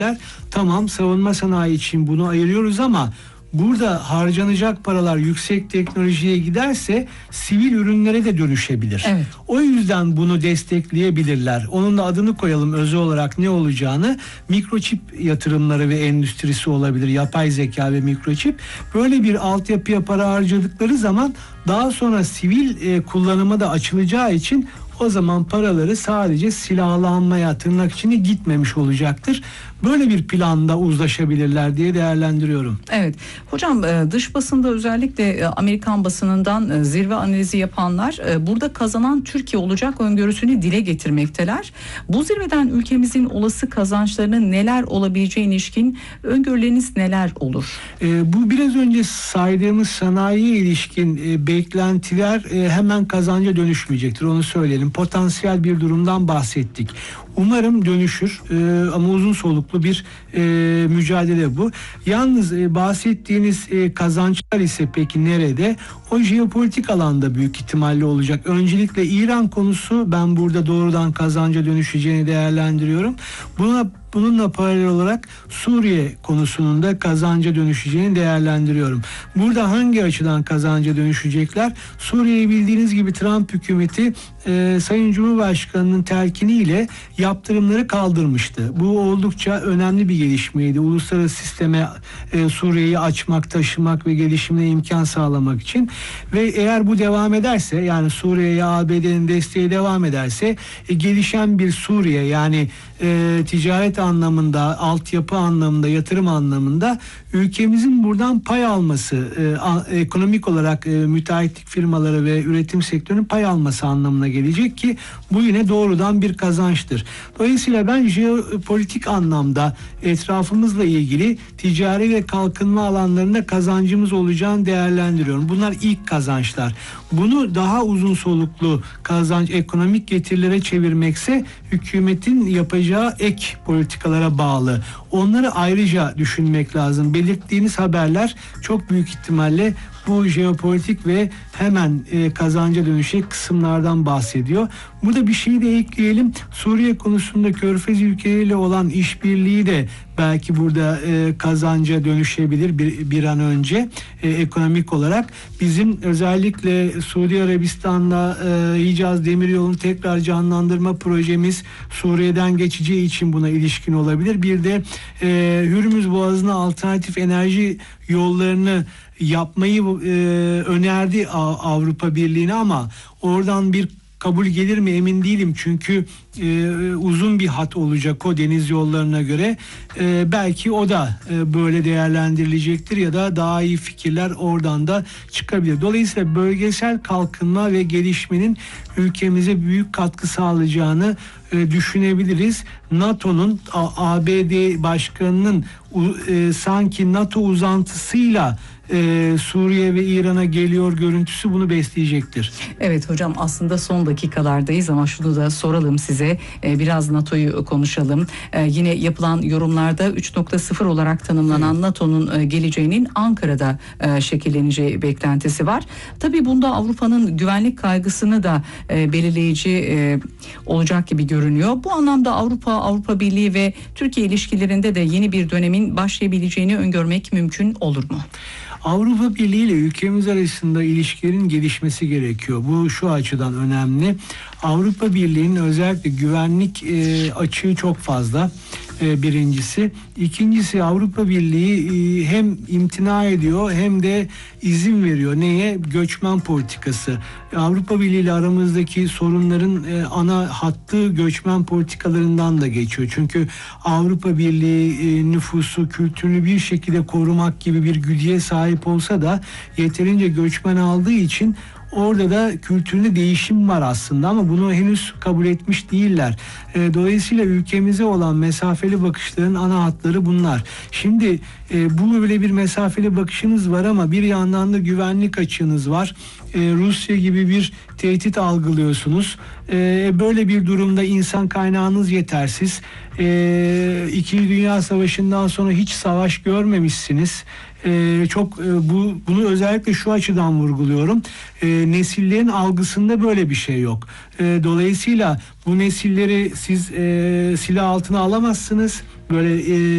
Tamam, savunma sanayi için bunu ayırıyoruz ama burada harcanacak paralar yüksek teknolojiye giderse sivil ürünlere de dönüşebilir. Evet. O yüzden bunu destekleyebilirler. Onun da adını koyalım, özel olarak ne olacağını. Mikroçip yatırımları ve endüstrisi olabilir. Yapay zeka ve mikroçip. Böyle bir altyapıya para harcadıkları zaman daha sonra sivil kullanıma da açılacağı için o zaman paraları sadece silahlanmaya, tırnak içine gitmemiş olacaktır. Böyle bir planda uzlaşabilirler diye değerlendiriyorum. Evet. Hocam, dış basında özellikle Amerikan basınından zirve analizi yapanlar burada kazanan Türkiye olacak öngörüsünü dile getirmekteler. Bu zirveden ülkemizin olası kazançlarının neler olabileceğine ilişkin öngörüleriniz neler olur? Bu biraz önce saydığımız sanayiye ilişkin beklentiler hemen kazanca dönüşmeyecektir. Onu söyleyelim. Potansiyel bir durumdan bahsettik. Umarım dönüşür ama uzun soluklu bir mücadele bu. Yalnız bahsettiğiniz kazançlar ise peki nerede? O jeopolitik alanda büyük ihtimalle olacak. Öncelikle İran konusu, ben burada doğrudan kazanca dönüşeceğini değerlendiriyorum. Bununla paralel olarak Suriye konusunun da kazanca dönüşeceğini değerlendiriyorum. Burada hangi açıdan kazanca dönüşecekler? Suriye'yi bildiğiniz gibi Trump hükümeti Sayın Cumhurbaşkanı'nın telkiniyle yaptırımları kaldırmıştı. Bu oldukça önemli bir gelişmeydi. Uluslararası sisteme Suriye'yi açmak, taşımak ve gelişimine imkan sağlamak için. Ve eğer bu devam ederse, yani Suriye'ye ABD'nin desteği devam ederse gelişen bir Suriye, yani ticaret anlamında, altyapı anlamında, yatırım anlamında ülkemizin buradan pay alması, ekonomik olarak müteahhitlik firmaları ve üretim sektörünün pay alması anlamına gelecek ki bu yine doğrudan bir kazançtır. Dolayısıyla ben jeopolitik anlamda etrafımızla ilgili ticari ve kalkınma alanlarında kazancımız olacağını değerlendiriyorum. Bunlar ilk kazançlar. Bunu daha uzun soluklu kazanç, ekonomik getirilere çevirmekse hükümetin yapacağı ek politikalara bağlı. Onları ayrıca düşünmek lazım. Belirttiğiniz haberler çok büyük ihtimalle bu jeopolitik ve hemen kazanca dönüşecek kısımlardan bahsediyor. Burada bir şeyi de ekleyelim. Suriye konusunda Körfez ülkeleriyle olan işbirliği de belki burada kazanca dönüşebilir bir an önce ekonomik olarak. Bizim özellikle Suudi Arabistan'la Hicaz Demiryolu'nu tekrar canlandırma projemiz Suriye'den geçeceği için buna ilişkin olabilir. Bir de Hürmüz Boğazı'na alternatif enerji yollarını yapmayı önerdi Avrupa Birliği'ne ama oradan bir kabul gelir mi emin değilim. Çünkü uzun bir hat olacak o deniz yollarına göre. Belki o da böyle değerlendirilecektir ya da daha iyi fikirler oradan da çıkabilir. Dolayısıyla bölgesel kalkınma ve gelişmenin ülkemize büyük katkı sağlayacağını düşünebiliriz. NATO'nun, ABD Başkanı'nın sanki NATO uzantısıyla Suriye ve İran'a geliyor görüntüsü bunu besleyecektir. Evet hocam, aslında son dakikalardayız ama şunu da soralım size. Biraz NATO'yu konuşalım. Yine yapılan yorumlarda 3.0 olarak tanımlanan NATO'nun geleceğinin Ankara'da şekilleneceği beklentisi var. Tabii bunda Avrupa'nın güvenlik kaygısını da belirleyici olacak gibi görünüyor. Bu anlamda Avrupa Birliği ve Türkiye ilişkilerinde de yeni bir dönemin başlayabileceğini öngörmek mümkün olur mu? Avrupa Birliği ile ülkemiz arasında ilişkilerin gelişmesi gerekiyor. Bu şu açıdan önemli. Avrupa Birliği'nin özellikle güvenlik açığı çok fazla. Birincisi. İkincisi, Avrupa Birliği hem imtina ediyor hem de izin veriyor. Neye? Göçmen politikası. Avrupa Birliği ile aramızdaki sorunların ana hattı göçmen politikalarından da geçiyor. Çünkü Avrupa Birliği nüfusu, kültürünü bir şekilde korumak gibi bir güdüye sahip olsa da yeterince göçmen aldığı için orada da kültüründe değişim var aslında ama bunu henüz kabul etmiş değiller. Dolayısıyla ülkemize olan mesafeli bakışların ana hatları bunlar. Şimdi bu böyle bir mesafeli bakışınız var ama bir yandan da güvenlik açığınız var. Rusya gibi bir tehdit algılıyorsunuz. Böyle bir durumda insan kaynağınız yetersiz. İkinci Dünya Savaşı'ndan sonra hiç savaş görmemişsiniz. Bunu özellikle şu açıdan vurguluyorum. Nesillerin algısında böyle bir şey yok. Dolayısıyla bu nesilleri siz silah altına alamazsınız. Böyle